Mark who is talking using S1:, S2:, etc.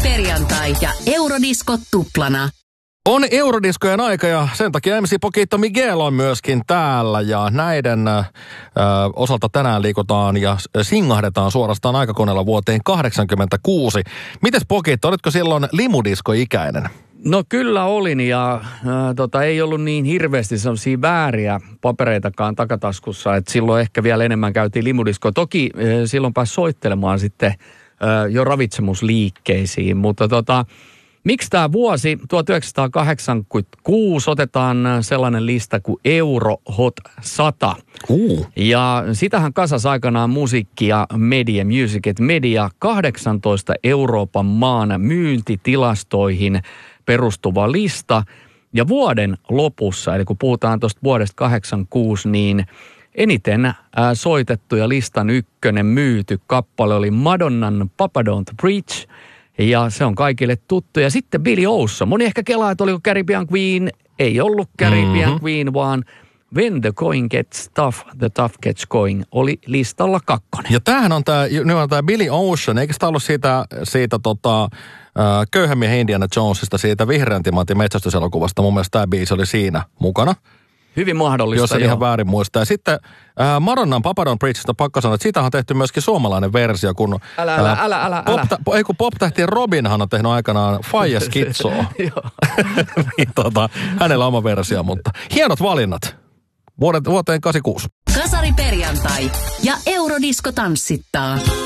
S1: Kasariperjantai ja Eurodisko tuplana.
S2: On eurodiskojen aika ja sen takia MC Poquito Miguel on myöskin täällä ja näiden osalta tänään liikutaan ja singahdetaan suorastaan aikakoneella vuoteen 1986. Mites Poquito, olitko silloin limudisko-ikäinen?
S3: No kyllä olin ja ei ollut niin hirveästi sellaisia vääriä papereitakaan takataskussa, että silloin ehkä vielä enemmän käytiin limudiskoa. Toki silloin pääsi soittelemaan sitten jo ravitsemusliikkeisiin, mutta miksi tämä vuosi 1986 otetaan sellainen lista kuin Euro Hot 100. Ja sitähän kasasi aikanaan musiikki ja media, Music et Media, 18 Euroopan maan myyntitilastoihin perustuva lista. Ja vuoden lopussa, eli kun puhutaan tuosta vuodesta 86, niin eniten soitettu ja listan ykkönen myyty kappale oli Madonnan Papa Don't Preach. Ja se on kaikille tuttu. Ja sitten Billy Ocean. Moni ehkä kelaa, että oliko Caribbean Queen. Ei ollut Caribbean Queen, vaan When the Going Gets Tough, the Tough Gets Going oli listalla 2.
S2: Ja tämähän on tämä Billy Ocean. Eikö tämä ollut siitä Köyhän miehen Indiana Jonesista, siitä Vihreän timantin metsästyselokuvasta? Mun mielestä tämä biisi oli siinä mukana.
S3: Hyvin mahdollista,
S2: jos en ihan väärin muista. Ja sitten Madonnan Papa Don't Preachista pakko sanoa, että siitä on tehty myöskin suomalainen versio, kun
S3: Älä.
S2: Kun pop-tähtien Robinhan on tehnyt aikanaan Faija Skitsoa. Niin, hänellä oma versio, mutta hienot valinnat vuoteen 86.
S1: Kasariperjantai ja Eurodisko tanssittaa.